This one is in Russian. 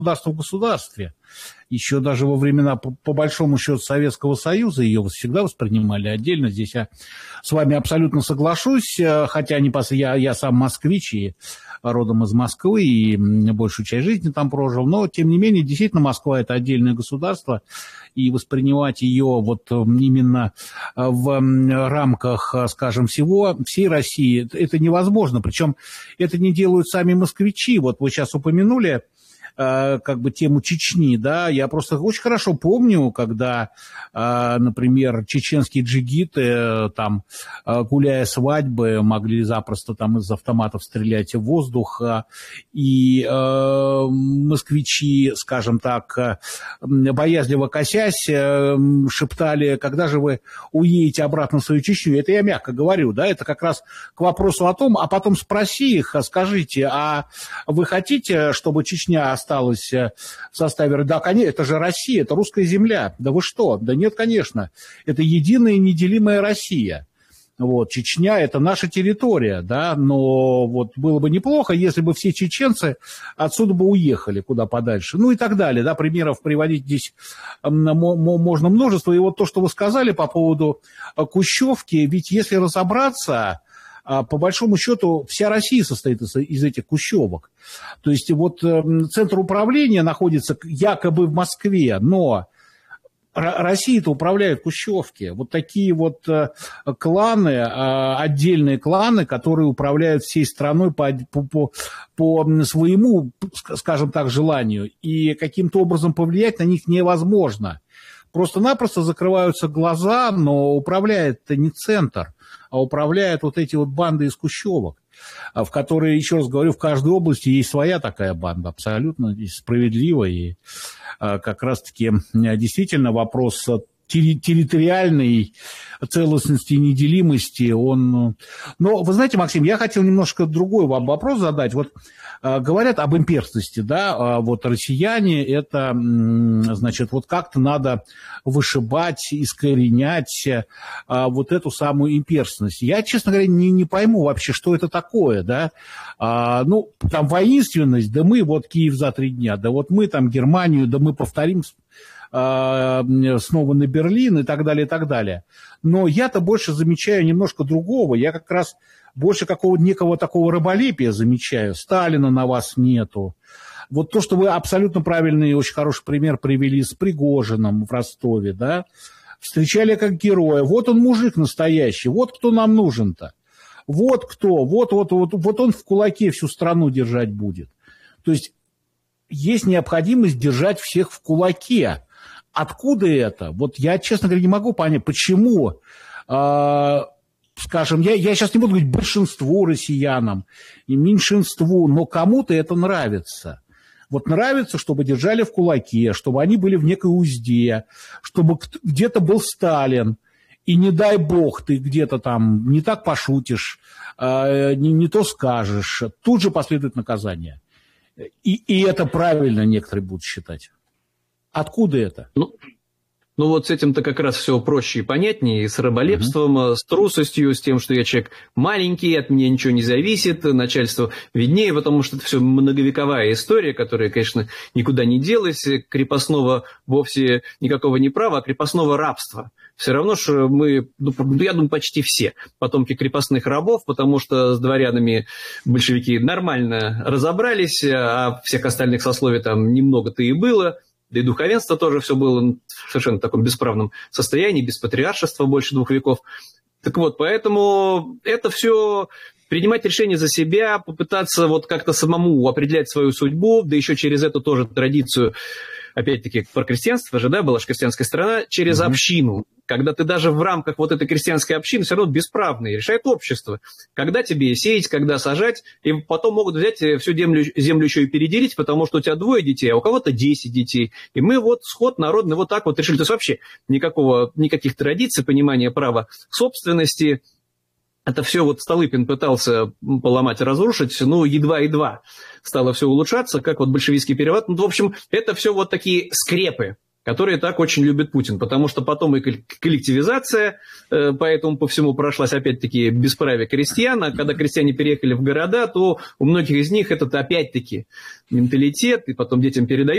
государство в государстве. Еще даже во времена, по большому счету, Советского Союза ее всегда воспринимали отдельно. Здесь я с вами абсолютно соглашусь, хотя я сам москвич и родом из Москвы, и большую часть жизни там прожил. Но, тем не менее, действительно, Москва – это отдельное государство, и воспринимать ее вот именно в рамках, скажем, всей России это невозможно. Причем это не делают сами москвичи. Вот вы сейчас упомянули как бы тему Чечни, да, я просто очень хорошо помню, когда, например, чеченские джигиты, там, гуляя свадьбы, могли запросто там из автоматов стрелять в воздух, и москвичи, скажем так, боязливо косясь, шептали, когда же вы уедете обратно в свою Чечню, это я мягко говорю, да, это как раз к вопросу о том, а потом спроси их, скажите, а вы хотите, чтобы Чечня осталась в составе... Да, конечно, это же Россия, это русская земля. Да вы что? Да нет, конечно. Это единая и неделимая Россия. Вот, Чечня – это наша территория, да, но вот было бы неплохо, если бы все чеченцы отсюда бы уехали куда подальше, ну и так далее, да, примеров приводить здесь можно множество. И вот то, что вы сказали по поводу Кущевки, ведь если разобраться... По большому счету, вся Россия состоит из этих кущевок. То есть вот центр управления находится якобы в Москве, но Россией-то управляют кущевки. Вот такие вот кланы, отдельные кланы, которые управляют всей страной по своему, скажем так, желанию. И каким-то образом повлиять на них невозможно. Просто-напросто закрываются глаза, но управляет-то не центр, а управляют вот эти вот банды из кущевок, в которые, еще раз говорю, в каждой области есть своя такая банда, абсолютно справедливая. И как раз-таки действительно вопрос территориальной целостности и неделимости, он... Но, вы знаете, Максим, я хотел немножко другой вам вопрос задать. Вот говорят об имперскости, да, вот россияне, это, значит, вот как-то надо вышибать, искоренять вот эту самую имперскость. Я, честно говоря, не пойму вообще, что это такое, да. Ну, там воинственность, да мы вот Киев за 3 дня, да вот мы там Германию, да мы повторим снова на Берлин и так далее, и так далее. Но я-то больше замечаю немножко другого. Я как раз больше какого-то некого такого раболепия замечаю. Сталина на вас нету. Вот то, что вы абсолютно правильный и очень хороший пример привели с Пригожиным в Ростове, да, встречали как героя. Вот он мужик настоящий, вот кто нам нужен-то. Вот кто, вот он в кулаке всю страну держать будет. То есть есть необходимость держать всех в кулаке. Откуда это? Вот я, честно говоря, не могу понять, почему, скажем, я сейчас не буду говорить большинству россиянам и меньшинству, но кому-то это нравится. Вот нравится, чтобы держали в кулаке, чтобы они были в некой узде, чтобы где-то был Сталин, и не дай бог ты где-то там не так пошутишь, не то скажешь, тут же последует наказание. И это правильно некоторые будут считать. Откуда это? Ну вот с этим-то как раз все проще и понятнее, и с раболепством, с трусостью, с тем, что я человек маленький, от меня ничего не зависит, начальство виднее, потому что это все многовековая история, которая, конечно, никуда не делась, крепостного вовсе никакого не права, а крепостного рабства. Все равно, что мы, я думаю, почти все потомки крепостных рабов, потому что с дворянами большевики нормально разобрались, а всех остальных сословий там немного-то и было. Да и духовенство тоже все было в совершенно таком бесправном состоянии, без патриаршества больше 2 веков. Так вот, поэтому это все принимать решения за себя, попытаться вот как-то самому определять свою судьбу, да еще через эту тоже традицию, опять-таки, про крестьянство же, да, была же крестьянская страна, через общину. Когда ты даже в рамках вот этой крестьянской общины все равно бесправный, решает общество. Когда тебе сеять, когда сажать, и потом могут взять всю землю еще и переделить, потому что у тебя 2 детей, а у кого-то 10 детей. И мы вот сход народный вот так вот решили. То есть вообще никаких традиций, понимания права собственности. Это все вот Столыпин пытался поломать и разрушить, ну, едва-едва стало все улучшаться, как вот большевистский переворот. Ну, в общем, это все вот такие скрепы. которые так очень любит Путин, потому что потом и коллективизация, поэтому по всему прошлась, опять-таки, бесправие крестьян, а когда крестьяне переехали в города, то у многих из них этот, опять-таки, менталитет, и потом детям передают.